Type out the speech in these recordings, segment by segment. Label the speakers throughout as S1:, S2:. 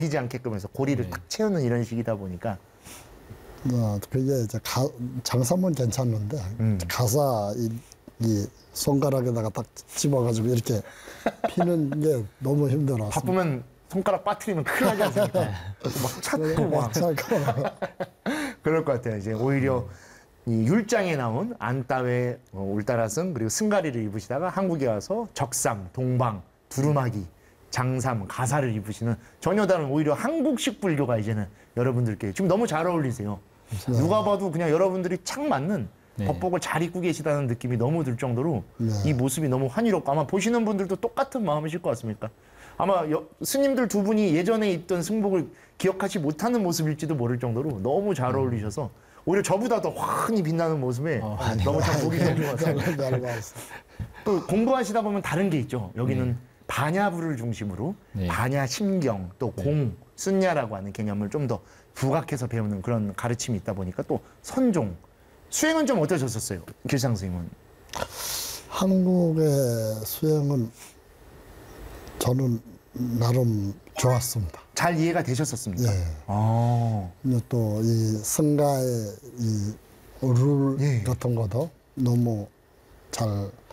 S1: 이지 않게끔 해서 고리를 딱 채우는 이런 식이다 보니까
S2: 그게 이제 장사면 괜찮은데 가사 이 손가락에다가 딱 집어가지고 이렇게 피는 게 너무 힘들어서.
S1: 바쁘면 손가락 빠트리면 큰일 나지 않습니까? 막 찾고 막 그럴 것 같아요. 이제 오히려 이 율장에 나온 안따회, 울따라승 그리고 승가리를 입으시다가 한국에 와서 적삼, 동방, 두루마기, 장삼, 가사를 입으시는 전혀 다른 오히려 한국식 불교가 이제는 여러분들께 지금 너무 잘 어울리세요. 누가 봐도 그냥 여러분들이 착 맞는 법복을 잘 입고 계시다는 느낌이 너무 들 정도로 이 모습이 너무 환희롭고 아마 보시는 분들도 똑같은 마음이실 것 같습니까? 아마 스님들 두 분이 예전에 입던 승복을 기억하지 못하는 모습일지도 모를 정도로 너무 잘 어울리셔서 오히려 저보다 더 환히 빛나는 모습에 너무 참 보기 좋은 것 같아요. 또 공부하시다 보면 다른 게 있죠. 여기는 반야부를 중심으로 반야 심경 또 공, 순야라고 하는 개념을 좀 더 부각해서 배우는 그런 가르침이 있다 보니까 또 선종, 수행은 좀 어떠셨었어요? 길상 스님은?
S2: 한국의 수행은 저는 나름 좋았습니다.
S1: 잘 이해가 되셨었습니까?
S2: 예.
S1: 아.
S2: 또 이 성가의 이 룰 같은 것도 너무 잘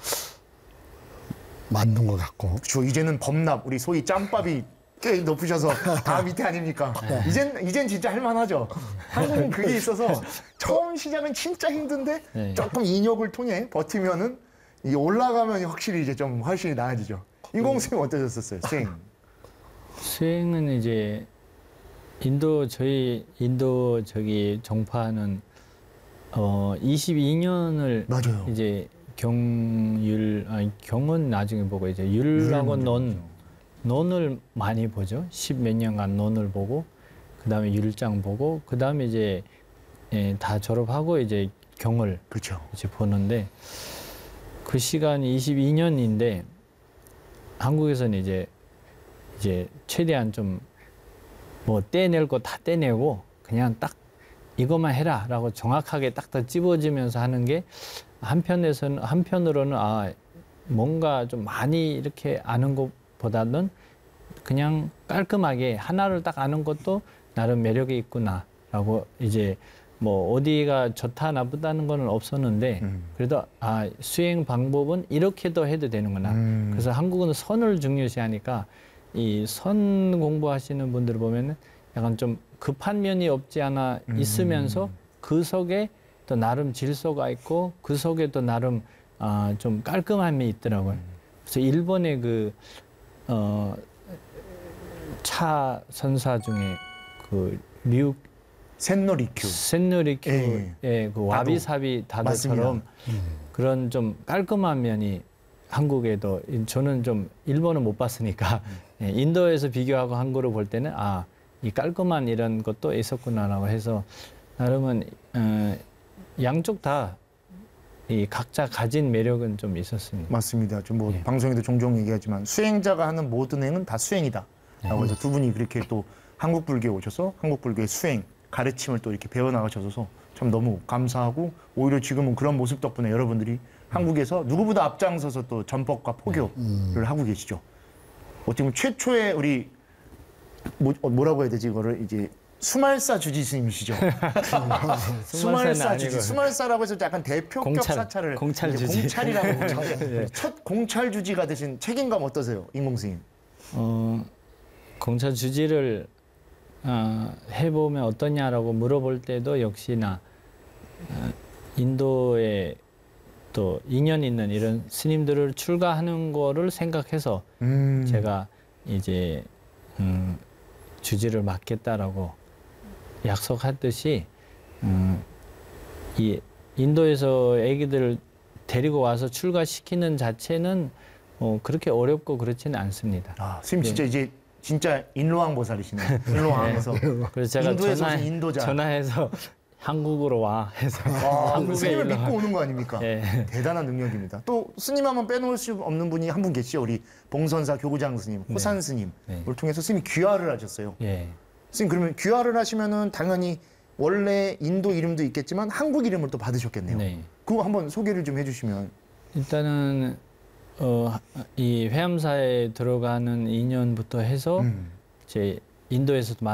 S2: 맞는 것 같고.
S1: 그렇죠. 이제는 범납, 우리 소위 짬밥이 꽤 높으셔서 다 밑에 아닙니까? 이젠 진짜 할만하죠. 한국은 그게 있어서 처음 시작은 진짜 힘든데 조금 인욕을 통해 버티면은 이 올라가면 확실히 이제 좀 훨씬 나아지죠. 인공수행 어떠셨었어요?
S3: 수행은 이제 저희 인도 정파는 22년을
S1: 맞아요.
S3: 이제 경은 나중에 보고 이제 율하고 논을 많이 보죠. 10몇 년간 논을 보고 그다음에 율장 보고 그다음에 이제 다 졸업하고 이제 경을
S1: 그렇죠.
S3: 이제 보는데 그 시간이 22년인데 한국에서는 이제 최대한 좀 뭐 떼낼 거 다 떼내고 그냥 딱 이것만 해라라고 정확하게 딱 다 찝어지면서 하는 게 한편으로는 뭔가 좀 많이 이렇게 아는 것보다는 그냥 깔끔하게 하나를 딱 아는 것도 나름 매력이 있구나라고 이제 뭐 어디가 좋다 나쁘다는 거는 없었는데 그래도 수행 방법은 이렇게도 해도 되는구나. 그래서 한국은 선을 중요시하니까 이 선 공부하시는 분들 보면은 약간 좀 급한 면이 없지 않아 있으면서 그 속에 또 나름 질서가 있고 그 속에 또 나름 좀 깔끔함이 있더라고요. 그래서 일본의 차 선사 중에 센노리큐의 그 와비사비 다도처럼 그런 좀 깔끔한 면이 한국에도 저는 좀 일본은 못 봤으니까 인도에서 비교하고 한국을 볼 때는 이 깔끔한 이런 것도 있었구나라고 해서 나름은 양쪽 다 이 각자 가진 매력은 좀 있었습니다.
S1: 맞습니다. 좀 뭐 방송에도 종종 얘기하지만 수행자가 하는 모든 행은 다 수행이다. 라고 해서 두 분이 그렇게 또 한국 불교에 오셔서 한국 불교의 수행 가르침을 또 이렇게 배워나가셔서 참 너무 감사하고 오히려 지금은 그런 모습 덕분에 여러분들이 한국에서 누구보다 앞장서서 또 전법과 포교를 하고 계시죠. 어떻게 보면 최초의 우리 뭐라고 해야 되지 이거를 이제 수말사 주지 스님이시죠. 수말사 주지. 수말사라고 해서 약간 대표격 사찰을
S3: 공찰주지.
S1: 공찰이라고 부르는데 첫 공찰 주지가 되신 책임감 어떠세요, 인공스님?
S3: 공찰 주지를 해보면 어떠냐라고 물어볼 때도 역시나 인도에 또 인연 있는 이런 스님들을 출가하는 거를 생각해서 제가 이제 주지를 맡겠다라고 약속했듯이 이 인도에서 애기들을 데리고 와서 출가시키는 자체는 그렇게 어렵고 그렇지는 않습니다.
S1: 스님 진짜 이제 진짜 인로왕 보살이시네요. 인로왕에서.
S3: 그래서 제가
S1: 인도에서 인도자.
S3: 전화해서 한국으로 와 해서
S1: 스님을 믿고 오는 거 아닙니까? 대단한 능력입니다. 또 스님 하면 빼놓을 수 없는 분이 한 분 계시죠. 우리 봉선사 교구장 스님, 호산 스님을 통해서 스님이 귀화를 하셨어요. 스님 그러면 귀화를 하시면은 당연히 원래 인도 이름도 있겠지만 한국 이름을 또 받으셨겠네요. 그거 한번 소개를 좀 해주시면.
S3: 일단은 이 회암사에 들어가는 인연부터 해서 제 인도에서도